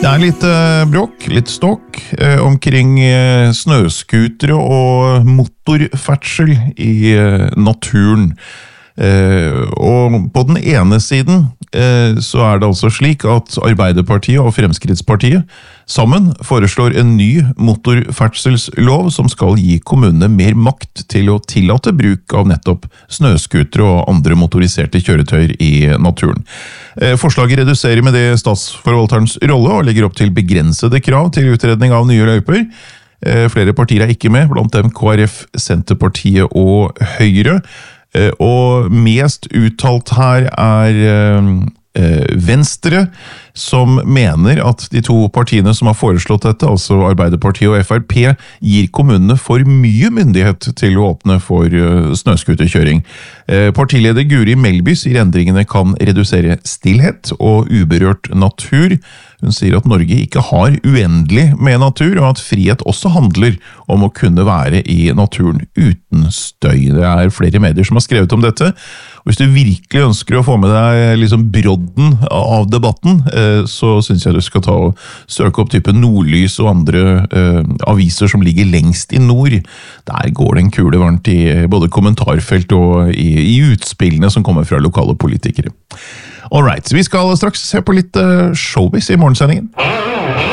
Det litt bråk, litt ståk omkring snøskutere og motorferdsel i naturen. Og på den ene siden så det altså slik at Arbeiderpartiet og Fremskrittspartiet sammen foreslår en ny motorferdselslov som skal gi kommunene mer makt til å tillate bruk av nettopp snøskutere og andre motoriserte kjøretøyer i naturen. Forslaget reduserer med det statsforvalterens rolle og legger opp til begrensede krav til utredning av nye løyper. Flere partier ikke med, blant dem KrF, Senterpartiet og Høyre. Og mest uttalt her Venstre, som mener at de to partiene som har foreslått dette, altså Arbeiderpartiet og FrP, gir kommunene for mye myndighet til å åpne for snøskuterkjøring. Partileder Guri Melby sier endringene kan redusere stillhet og uberørt natur. Hun sier at Norge ikke har uendelig med natur, og at frihet også handler om å kunne være i naturen uten støy. Det flere medier som har skrevet om dette. Og hvis du virkelig ønsker å få med deg liksom brodden av debatten, så synes jeg du skal ta og søke opp type Nordlys og andre aviser som ligger lengst i nord. Der går det en kule varmt i både kommentarfelt og i utspillene som kommer fra lokale politikere. Alright, vi skal straks se på litt showbiz i morgensendingen.